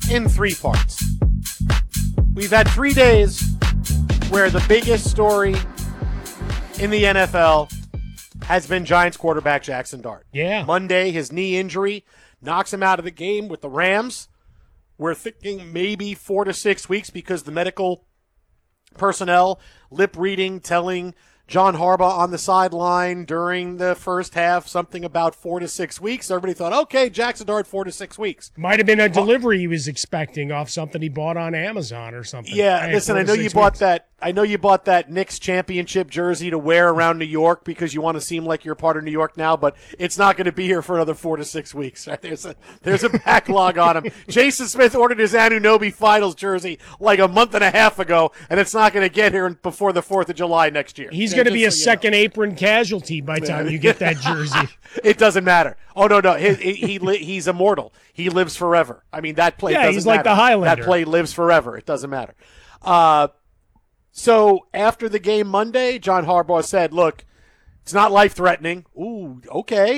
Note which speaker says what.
Speaker 1: in 3 parts. We've had 3 days where the biggest story in the NFL has been Giants quarterback Jackson Dart.
Speaker 2: Yeah.
Speaker 1: Monday, his knee injury knocks him out of the game with the Rams. We're thinking maybe 4 to 6 weeks because the medical personnel lip reading, telling John Harbaugh on the sideline during the first half something about 4 to 6 weeks. Everybody thought, okay, Jackson Dart, 4 to 6 weeks.
Speaker 2: Might have been a delivery he was expecting off something he bought on Amazon or something.
Speaker 1: Yeah, listen, I know you bought that. I know you bought that Knicks championship jersey to wear around New York because you want to seem like you're part of New York now, but it's not going to be here for another 4 to 6 weeks. Right? There's a backlog on him. Jason Smith ordered his Anunoby Finals jersey like a month and a half ago, and it's not going to get here before the 4th of July next year.
Speaker 2: He's going to be a second apron casualty by the time you get that jersey.
Speaker 1: It doesn't matter. Oh, no. He's immortal. He lives forever. I mean, that play doesn't matter.
Speaker 2: Yeah, he's like the Highlander.
Speaker 1: That play lives forever. It doesn't matter. So after the game Monday, John Harbaugh said, look, it's not life-threatening. Ooh, okay.